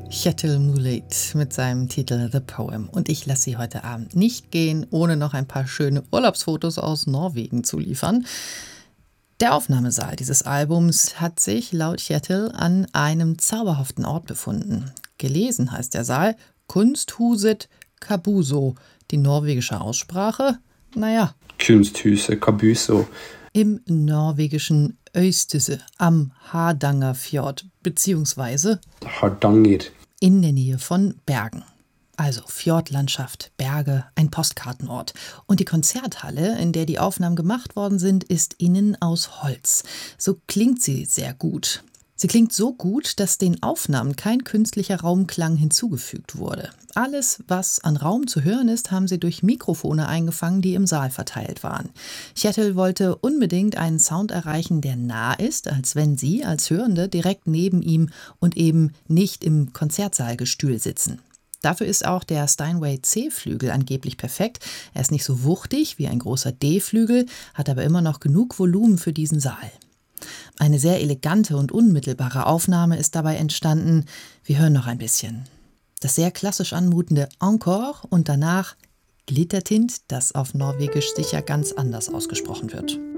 Kjetil Muliet mit seinem Titel The Poem. Und ich lasse Sie heute Abend nicht gehen, ohne noch ein paar schöne Urlaubsfotos aus Norwegen zu liefern. Der Aufnahmesaal dieses Albums hat sich laut Kjetil an einem zauberhaften Ort befunden. Gelesen heißt der Saal Kunsthuset Kabuso. Die norwegische Aussprache? Naja. Kunsthuset Kabuso. Im norwegischen Øystese am Hardangerfjord, beziehungsweise Hardanger. In der Nähe von Bergen. Also Fjordlandschaft, Berge, ein Postkartenort. Und die Konzerthalle, in der die Aufnahmen gemacht worden sind, ist innen aus Holz. So klingt sie sehr gut. Sie klingt so gut, dass den Aufnahmen kein künstlicher Raumklang hinzugefügt wurde. Alles, was an Raum zu hören ist, haben sie durch Mikrofone eingefangen, die im Saal verteilt waren. Kjetil wollte unbedingt einen Sound erreichen, der nah ist, als wenn Sie als Hörende direkt neben ihm und eben nicht im Konzertsaalgestühl sitzen. Dafür ist auch der Steinway C-Flügel angeblich perfekt. Er ist nicht so wuchtig wie ein großer D-Flügel, hat aber immer noch genug Volumen für diesen Saal. Eine sehr elegante und unmittelbare Aufnahme ist dabei entstanden. Wir hören noch ein bisschen. Das sehr klassisch anmutende Encore und danach Glittertind, das auf Norwegisch sicher ganz anders ausgesprochen wird.